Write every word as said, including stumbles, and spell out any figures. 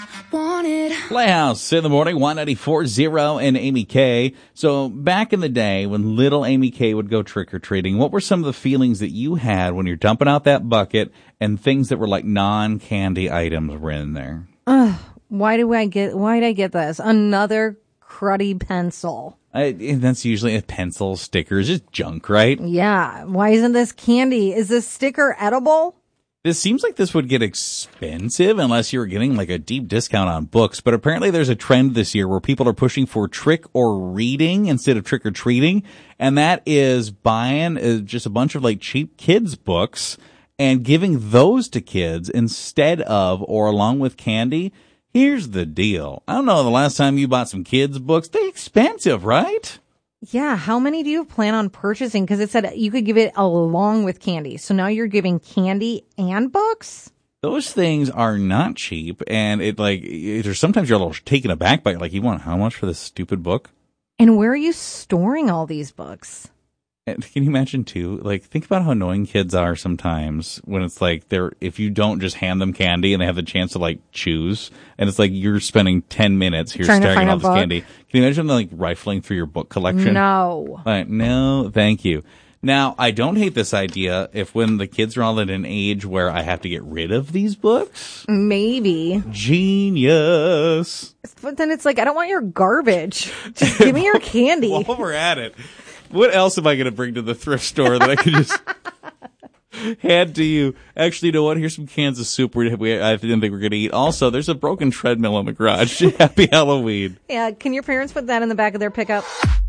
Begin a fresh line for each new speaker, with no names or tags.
wanted.
Playhouse in the morning, one ninety-four point zero and Amy K. So back in the day when little Amy K would go trick-or-treating, what were some of the feelings that you had when you're dumping out that bucket and things that were like non-candy items were in there?
Ugh, why do I get, why did I get this? Another cruddy pencil.
I, that's usually a pencil, stickers, just junk, right?
Yeah. Why isn't this candy? Is this sticker edible?
This seems like this would get expensive unless you were getting like a deep discount on books. But apparently there's a trend this year where people are pushing for trick or reading instead of trick or treating. And that is buying uh, just a bunch of like cheap kids books and giving those to kids instead of or along with candy. Here's the deal. I don't know the last time you bought some kids books. They're expensive, right?
Yeah, how many do you plan on purchasing? Because it said you could give it along with candy. So now you're giving candy and books?
Those things are not cheap. And it like, there's sometimes you're a little taken aback by it. Like, you want how much for this stupid book?
And where are you storing all these books?
And can you imagine too? Like, think about how annoying kids are sometimes when it's like they're, if you don't just hand them candy and they have the chance to like choose, and it's like you're spending ten minutes here
Trying to
staring
find
at all
a
this
book?
candy. Can you imagine like rifling through your book collection?
No.
Like, no, thank you. Now, I don't hate this idea if when the kids are all at an age where I have to get rid of these books.
Maybe.
Genius.
But then it's like, I don't want your garbage. Just give me your candy.
While we're at it, what else am I going to bring to the thrift store that I can just hand to you? Actually, you know what? Here's some cans of soup we, we, I didn't think we were going to eat. Also, there's a broken treadmill in the garage. Happy Halloween.
Yeah, can your parents put that in the back of their pickup?